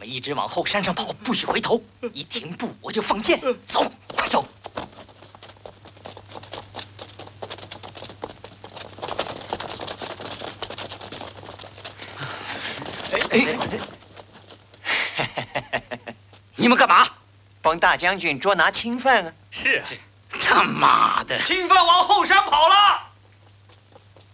们一直往后山上跑，不许回头，一停步我就放箭。走，快走！你们干嘛？ 帮大将军捉拿钦犯啊！ 是。他妈的！ 钦犯往后山跑了。